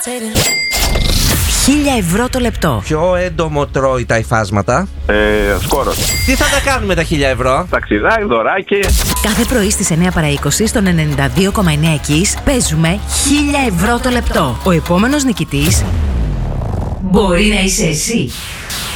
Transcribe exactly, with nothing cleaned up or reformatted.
Χίλια ευρώ το λεπτό. Ποιο έντομο τρώει τα υφάσματα? Ε, σκόρος. Τι θα τα κάνουμε τα χίλια ευρώ? Ταξιδάκι, δωράκι. Κάθε πρωί στις εννιά παρά είκοσι στον ενενήντα δύο κόμμα εννιά Kiss παίζουμε χίλια ευρώ το λεπτό. Ο επόμενος νικητής μπορεί να είσαι εσύ.